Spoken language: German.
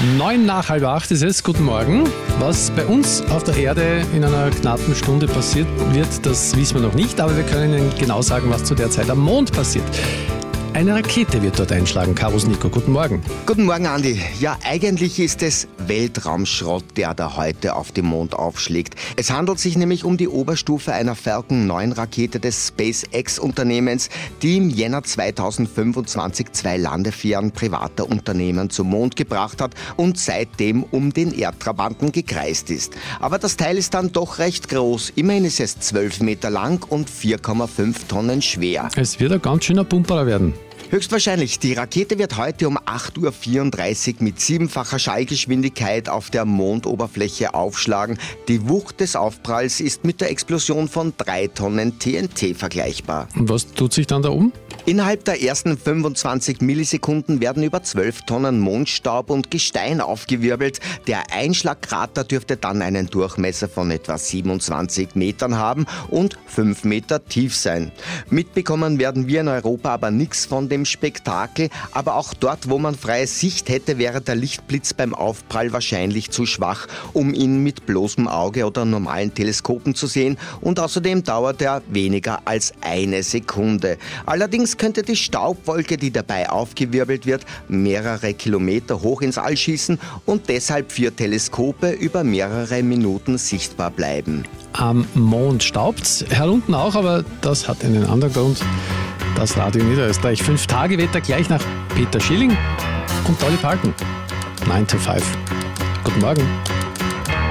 7:09 ist es. Guten Morgen. Was bei uns auf der Erde in einer knappen Stunde passiert wird, das wissen wir noch nicht, aber wir können Ihnen genau sagen, was zu der Zeit am Mond passiert. Eine Rakete wird dort einschlagen. Karus Nico, guten Morgen. Guten Morgen, Andi. Ja, eigentlich ist es Weltraumschrott, der da heute auf dem Mond aufschlägt. Es handelt sich nämlich um die Oberstufe einer Falcon 9 Rakete des SpaceX-Unternehmens, die im Jänner 2025 2 Landefähren privater Unternehmen zum Mond gebracht hat und seitdem um den Erdtrabanten gekreist ist. Aber das Teil ist dann doch recht groß. Immerhin ist es 12 Meter lang und 4,5 Tonnen schwer. Es wird ein ganz schöner Pumperer werden. Höchstwahrscheinlich. Die Rakete wird heute um 8:34 Uhr mit 7-facher Schallgeschwindigkeit auf der Mondoberfläche aufschlagen. Die Wucht des Aufpralls ist mit der Explosion von 3 Tonnen TNT vergleichbar. Und was tut sich dann da oben? Innerhalb der ersten 25 Millisekunden werden über 12 Tonnen Mondstaub und Gestein aufgewirbelt. Der Einschlagkrater dürfte dann einen Durchmesser von etwa 27 Metern haben und 5 Meter tief sein. Mitbekommen werden wir in Europa aber nichts von dem Spektakel, aber auch dort, wo man freie Sicht hätte, wäre der Lichtblitz beim Aufprall wahrscheinlich zu schwach, um ihn mit bloßem Auge oder normalen Teleskopen zu sehen, und außerdem dauert er weniger als 1 Sekunde. Allerdings könnte die Staubwolke, die dabei aufgewirbelt wird, mehrere Kilometer hoch ins All schießen und deshalb für Teleskope über mehrere Minuten sichtbar bleiben. Am Mond staubt's, herunten auch, aber das hat einen anderen Grund. Das Radio Niederösterreich 5-Tage-Wetter gleich nach Peter Schilling und Dolly Parton. 9 to 5. Guten Morgen.